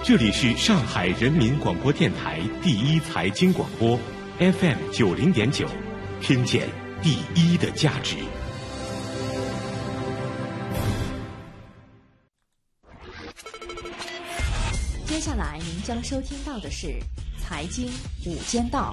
这里是上海人民广播电台第一财经广播 FM90.9，听见第一的价值。 接下来您将收听到的是财经午间道。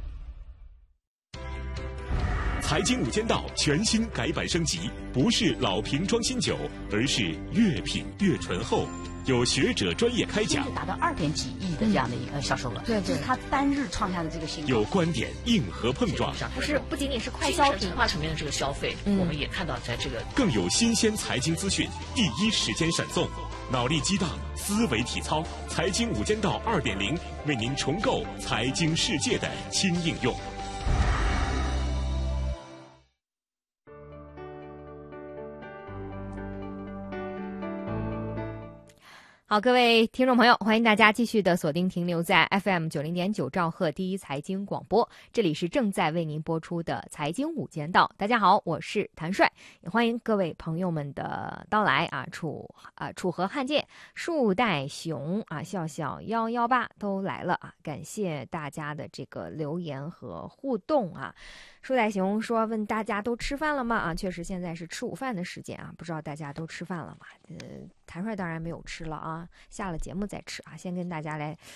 财经午间道全新改版升级，不是老瓶装新酒，而是越品越醇厚。有学者专业开讲， 达到2.几亿的这样的一个销售额， 对， 这是它单日创下的这个新高。 有观点硬核碰撞， 不仅仅是快消品文化层面的这个消费，我们也看到在这个更有新鲜财经资讯，第一时间闪送，脑力激荡，思维体操，财经午间道2.0，为您重构财经世界的新应用。 好，各位听众朋友，欢迎大家继续的锁定停留在 FM90.9兆赫第一财经广播，这里是正在为您播出的财经午间道。大家好，我是谭帅，也欢迎各位朋友们的到来啊！楚河汉界、树袋熊啊、笑笑118都来了啊！感谢大家的这个留言和互动啊！树袋熊说：“问大家都吃饭了吗？啊，确实现在是吃午饭的时间啊，不知道大家都吃饭了吗？谭帅当然没有吃了啊，下了节目再吃啊。先跟大家来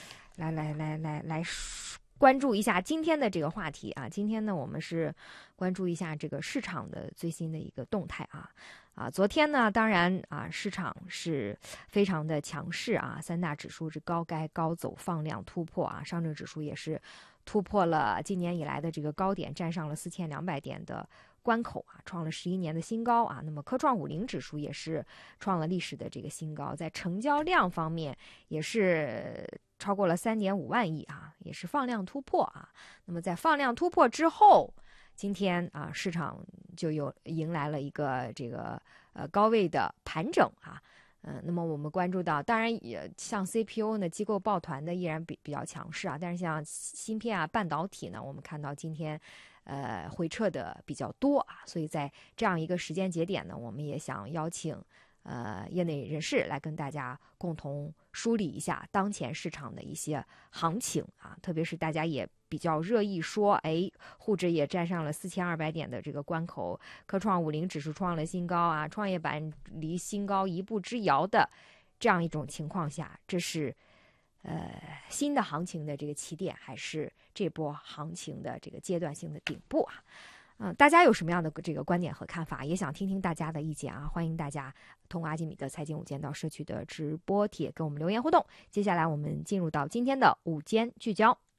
关注一下今天的这个话题啊。今天呢，我们是关注一下这个市场的最新的一个动态啊。昨天呢，当然啊，市场是非常的强势啊，三大指数是高开高走，放量突破啊，上证指数也是突破了今年以来的这个高点，站上了4200点的关口啊，创了11年的新高啊。那么科创50指数也是创了历史的这个新高，在成交量方面也是超过了3.5万亿啊，也是放量突破啊。那么在放量突破之后，今天啊，市场就又迎来了一个这个高位的盘整啊。那么我们关注到，当然也像 CPU 呢，机构抱团的依然比较强势啊，但是像芯片啊、半导体呢，我们看到今天回撤的比较多啊，所以在这样一个时间节点呢，我们也想邀请业内人士来跟大家共同梳理一下当前市场的一些行情啊，特别是大家也比较热议说，沪指也站上了4200点的这个关口，科创50指数创了新高啊，创业板离新高一步之遥的这样一种情况下，这是新的行情的这个起点，还是这波行情的这个阶段性的顶部啊？大家有什么样的这个观点和看法？也想听听大家的意见啊！欢迎大家通过阿基米德财经午间到社区的直播帖跟我们留言互动。接下来我们进入到今天的午间聚焦。